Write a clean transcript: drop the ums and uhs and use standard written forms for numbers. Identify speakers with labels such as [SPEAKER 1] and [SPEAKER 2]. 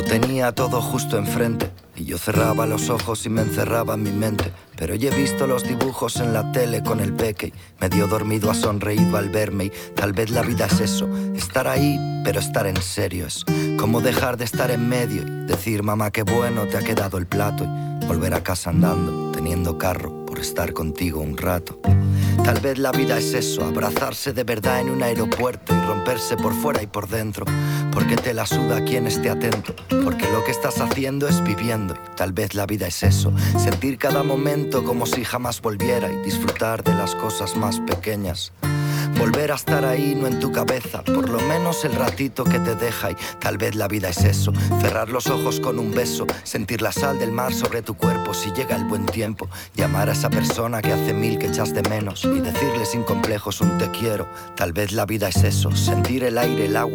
[SPEAKER 1] tenía todo justo enfrente y yo cerraba los ojos y me encerraba en mi mente. Pero ya he visto los dibujos en la tele con el peque, medio dormido ha sonreído al verme. Y tal vez la vida es eso, estar ahí pero estar en serio. Es como dejar de estar en medio y decir: mamá, qué bueno te ha quedado el plato, y volver a casa andando, teniendo carro por estar contigo un rato. Tal vez la vida es eso, abrazarse de verdad en un aeropuerto y romperse por fuera y por dentro, porque te la suda quien esté atento, porque lo que estás haciendo es viviendo. Y tal vez la vida es eso, sentir cada momento como si jamás volviera y disfrutar de las cosas más pequeñas. Volver a estar ahí, no en tu cabeza, por lo menos el ratito que te deja. Y tal vez la vida es eso, cerrar los ojos con un beso, sentir la sal del mar sobre tu cuerpo si llega el buen tiempo, llamar a esa persona que hace mil que echas de menos y decirle sin complejos un te quiero. Tal vez la vida es eso, sentir el aire, el agua